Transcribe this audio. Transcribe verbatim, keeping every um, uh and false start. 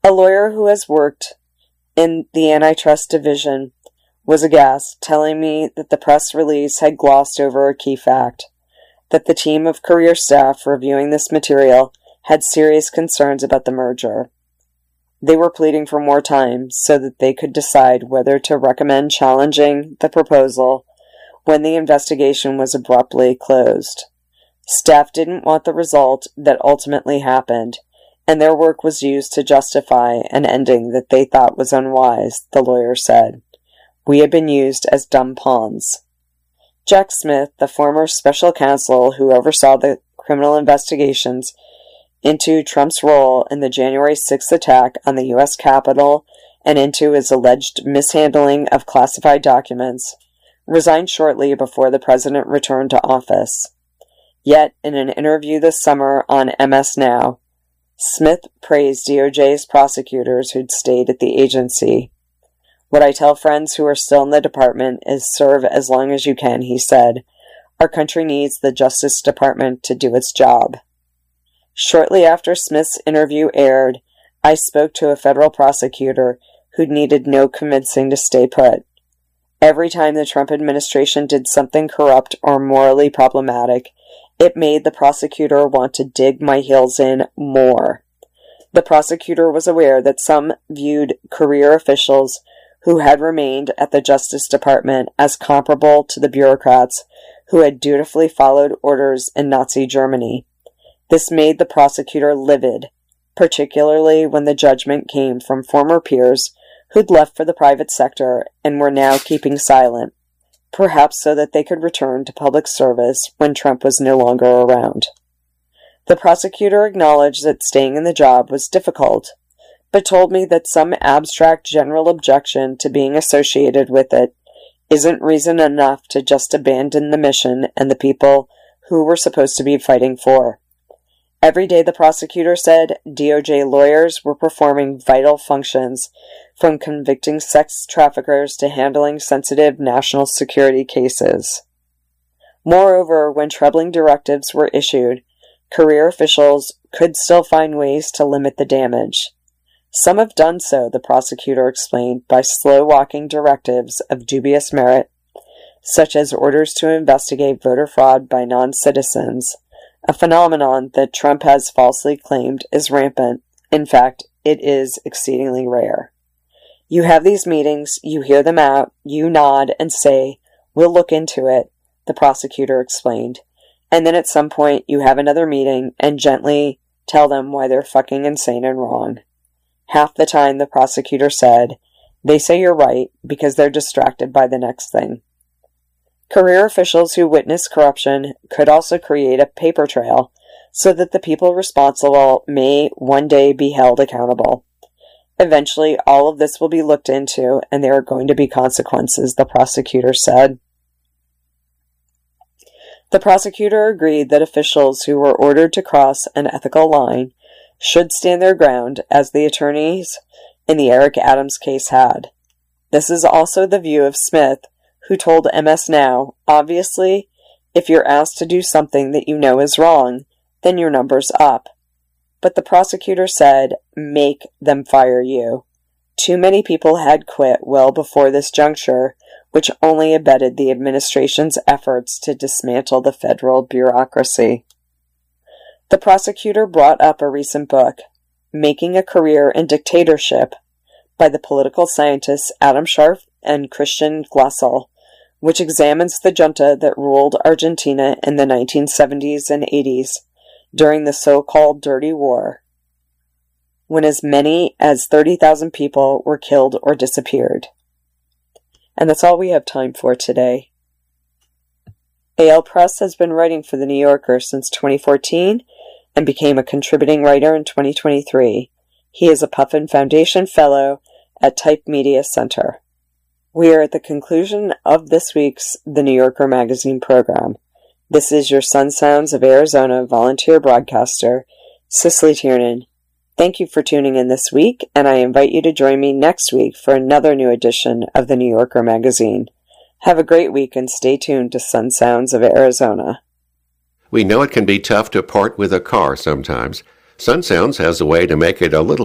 A lawyer who has worked in the antitrust division was aghast, telling me that the press release had glossed over a key fact, that the team of career staff reviewing this material had serious concerns about the merger. They were pleading for more time so that they could decide whether to recommend challenging the proposal when the investigation was abruptly closed. Staff didn't want the result that ultimately happened, and their work was used to justify an ending that they thought was unwise, the lawyer said. We had been used as dumb pawns. Jack Smith, the former special counsel who oversaw the criminal investigations into Trump's role in the January sixth attack on the U S Capitol and into his alleged mishandling of classified documents, resigned shortly before the president returned to office. Yet, in an interview this summer on M S Now, Smith praised D O J's prosecutors who'd stayed at the agency. What I tell friends who are still in the department is serve as long as you can, he said. Our country needs the Justice Department to do its job. Shortly after Smith's interview aired, I spoke to a federal prosecutor who needed no convincing to stay put. Every time the Trump administration did something corrupt or morally problematic, it made the prosecutor want to dig my heels in more. The prosecutor was aware that some viewed career officials who had remained at the Justice Department as comparable to the bureaucrats who had dutifully followed orders in Nazi Germany. This made the prosecutor livid, particularly when the judgment came from former peers who'd left for the private sector and were now keeping silent, perhaps so that they could return to public service when Trump was no longer around. The prosecutor acknowledged that staying in the job was difficult, but told me that some abstract general objection to being associated with it isn't reason enough to just abandon the mission and the people who we're supposed to be fighting for. Every day, the prosecutor said, D O J lawyers were performing vital functions, from convicting sex traffickers to handling sensitive national security cases. Moreover, when troubling directives were issued, career officials could still find ways to limit the damage. Some have done so, the prosecutor explained, by slow-walking directives of dubious merit, such as orders to investigate voter fraud by non-citizens, a phenomenon that Trump has falsely claimed is rampant. In fact, it is exceedingly rare. You have these meetings, you hear them out, you nod and say, we'll look into it, the prosecutor explained. And then at some point you have another meeting and gently tell them why they're fucking insane and wrong. Half the time, the prosecutor said, they say you're right because they're distracted by the next thing. Career officials who witness corruption could also create a paper trail so that the people responsible may one day be held accountable. Eventually, all of this will be looked into, and there are going to be consequences, the prosecutor said. The prosecutor agreed that officials who were ordered to cross an ethical line should stand their ground, as the attorneys in the Eric Adams case had. This is also the view of Smith, who told M S Now, obviously, if you're asked to do something that you know is wrong, then your number's up. But the prosecutor said, make them fire you. Too many people had quit well before this juncture, which only abetted the administration's efforts to dismantle the federal bureaucracy. The prosecutor brought up a recent book, Making a Career in Dictatorship, by the political scientists Adam Scharf and Christian Glassel, which examines the junta that ruled Argentina in the nineteen seventies and eighties during the so-called Dirty War, when as many as thirty thousand people were killed or disappeared. And that's all we have time for today. A L Press has been writing for The New Yorker since twenty fourteen and became a contributing writer in twenty twenty-three. He is a Puffin Foundation Fellow at Type Media Center. We are at the conclusion of this week's The New Yorker Magazine program. This is your Sun Sounds of Arizona volunteer broadcaster, Cicely Tiernan. Thank you for tuning in this week, and I invite you to join me next week for another new edition of The New Yorker Magazine. Have a great week and stay tuned to Sun Sounds of Arizona. We know it can be tough to part with a car sometimes. Sun Sounds has a way to make it a little